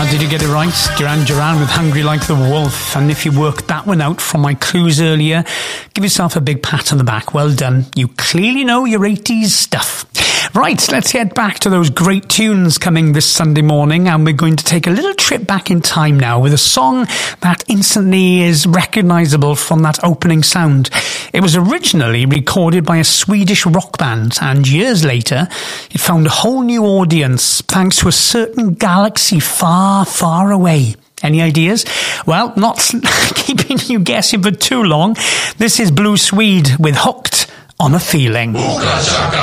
did you get it right? Duran Duran with Hungry Like the Wolf. And if you worked that one out from my clues earlier, give yourself a big pat on the back. Well done. You clearly know your 80s stuff. Right, let's get back to those great tunes coming this Sunday morning, and we're going to take a little trip back in time now with a song that instantly is recognisable from that opening sound. It was originally recorded by a Swedish rock band, and years later it found a whole new audience thanks to a certain galaxy far, far away. Any ideas? Well, not keeping you guessing for too long. This is Blue Swede with Hooked on a Feeling.